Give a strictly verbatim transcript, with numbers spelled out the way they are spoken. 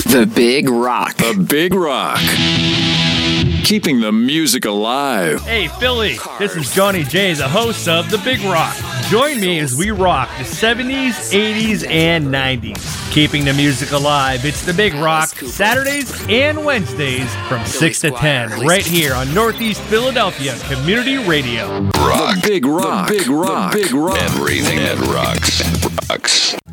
The Big Rock. The Big Rock. Keeping the music alive. Hey, Philly, this is Johnny J, the host of The Big Rock. Join me as we rock the seventies, eighties, and nineties. Keeping the music alive, it's The Big Rock, Saturdays and Wednesdays from six to ten, right here on Northeast Philadelphia Community Radio. Rock. The Big Rock. The Big Rock. The Big Rock. Everything that rocks. Rocks.